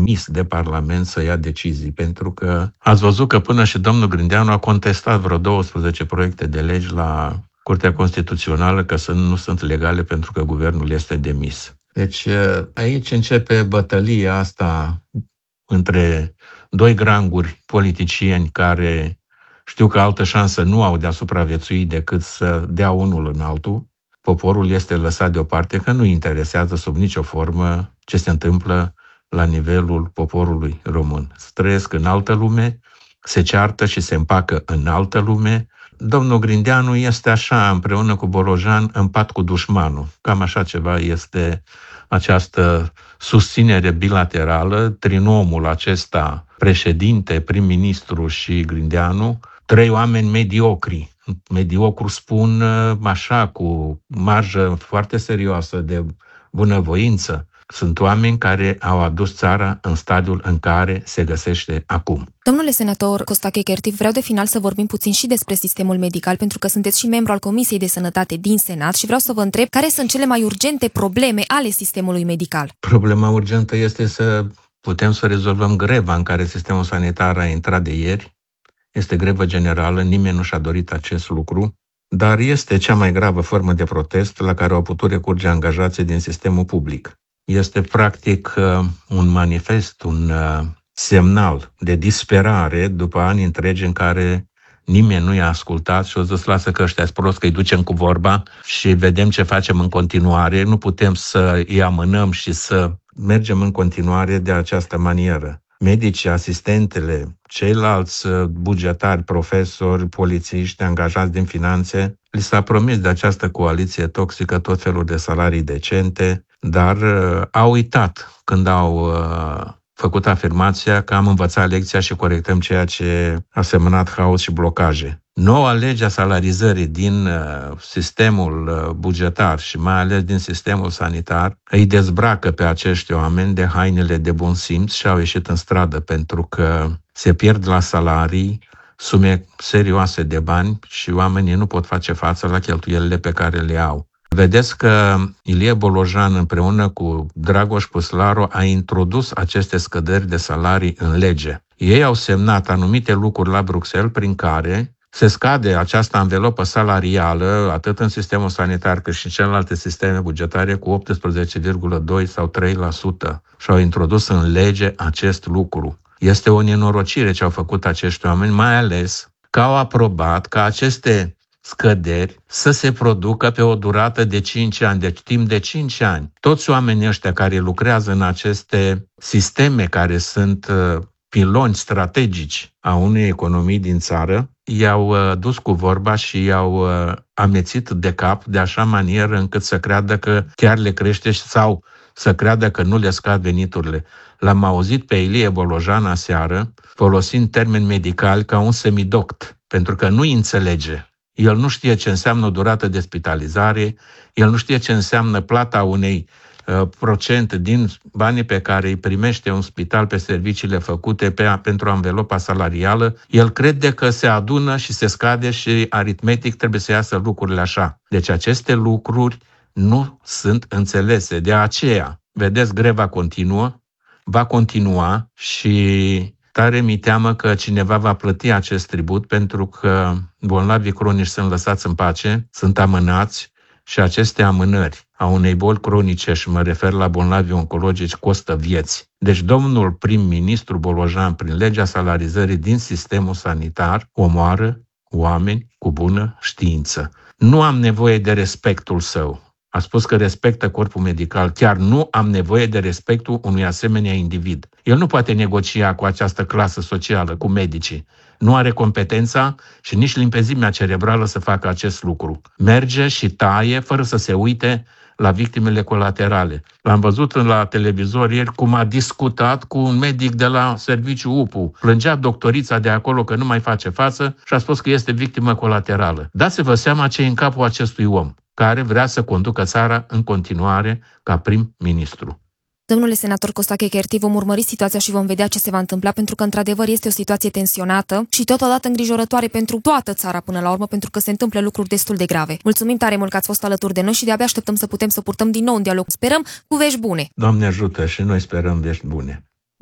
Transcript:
permis de Parlament să ia decizii, pentru că ați văzut că până și domnul Grindeanu a contestat vreo 12 proiecte de legi la Curtea Constituțională că nu sunt legale pentru că guvernul este demis. Deci aici începe bătălia asta între doi granguri politicieni care știu că altă șansă nu au de a supraviețui decât să dea unul în altul. Poporul este lăsat deoparte, că nu interesează sub nicio formă ce se întâmplă la nivelul poporului român. Trăiesc în altă lume, se ceartă și se împacă în altă lume. Domnul Grindeanu este așa, împreună cu Bolojan, în pat cu dușmanul. Cam așa ceva este această susținere bilaterală, trinomul acesta, președinte, prim-ministru și Grindeanu, trei oameni mediocri. Mediocru spun așa, cu marjă foarte serioasă de bunăvoință. Sunt oameni care au adus țara în stadiul în care se găsește acum. Domnule senator Costache Chertiv, vreau de final să vorbim puțin și despre sistemul medical, pentru că sunteți și membru al Comisiei de Sănătate din Senat și vreau să vă întreb care sunt cele mai urgente probleme ale sistemului medical. Problema urgentă este să putem să rezolvăm greva în care sistemul sanitar a intrat de ieri. Este grevă generală, nimeni nu și-a dorit acest lucru, dar este cea mai gravă formă de protest la care au putut recurge angajații din sistemul public. Este practic un manifest, un semnal de disperare după ani întregi în care nimeni nu i-a ascultat și o zis, lasă că ăștia sunt prost, că îi ducem cu vorba și vedem ce facem în continuare. Nu putem să îi amânăm și să mergem în continuare de această manieră. Medicii, asistentele, ceilalți bugetari, profesori, polițiști, angajați din finanțe, li s-a promis de această coaliție toxică tot felul de salarii decente, dar au uitat când au făcut afirmația că am învățat lecția și corectăm ceea ce a semănat haos și blocaje. Noua lege a salarizării din sistemul bugetar și mai ales din sistemul sanitar îi dezbracă pe acești oameni de hainele de bun simț și au ieșit în stradă pentru că se pierd la salarii sume serioase de bani și oamenii nu pot face față la cheltuielile pe care le au. Vedeți că Ilie Bolojan împreună cu Dragoș Păslaru a introdus aceste scăderi de salarii în lege. Ei au semnat anumite lucruri la Bruxelles prin care se scade această anvelopă salarială atât în sistemul sanitar cât și în celelalte sisteme bugetare cu 18,2 sau 3% și au introdus în lege acest lucru. Este o nenorocire ce au făcut acești oameni, mai ales că au aprobat ca aceste scăderi să se producă pe o durată de 5 ani, deci timp de 5 ani. Toți oamenii ăștia care lucrează în aceste sisteme care sunt piloni strategici a unei economii din țară, i-au dus cu vorba și i-au amețit de cap de așa manieră încât să creadă că chiar le crește sau să creadă că nu le scad veniturile. L-am auzit pe Ilie Bolojan aseară folosind termeni medicali ca un semidoct, pentru că nu înțelege. El nu știe ce înseamnă o durată de spitalizare, el nu știe ce înseamnă plata unei procent din banii pe care îi primește un spital pe serviciile făcute pentru anvelopa salarială. El crede că se adună și se scade și aritmetic trebuie să iasă lucrurile așa. Deci aceste lucruri nu sunt înțelese. De aceea, vedeți, greva continuă, va continua și tare mi teamă că cineva va plăti acest tribut pentru că bolnavii cronici sunt lăsați în pace, sunt amânați și aceste amânări a unei boli cronice, și mă refer la bolnavii oncologici, costă vieți. Deci domnul prim-ministru Bolojan, prin legea salarizării din sistemul sanitar, omoară oameni cu bună știință. Nu am nevoie de respectul său. A spus că respectă corpul medical. Chiar nu am nevoie de respectul unui asemenea individ. El nu poate negocia cu această clasă socială, cu medicii. Nu are competența și nici limpezimea cerebrală să facă acest lucru. Merge și taie fără să se uite la victimele colaterale. L-am văzut la televizor ieri cum a discutat cu un medic de la serviciu UPU. Plângea doctorița de acolo că nu mai face față și a spus că este victimă colaterală. Dați-vă seama ce e în capul acestui om care vrea să conducă țara în continuare ca prim-ministru. Domnule senator Costache Chertiv, vom urmări situația și vom vedea ce se va întâmpla, pentru că, într-adevăr, este o situație tensionată și totodată îngrijorătoare pentru toată țara până la urmă, pentru că se întâmplă lucruri destul de grave. Mulțumim tare mult că ați fost alături de noi și de-abia așteptăm să putem să purtăm din nou un dialog. Sperăm cu vești bune. Doamne ajută și noi sperăm vești bune.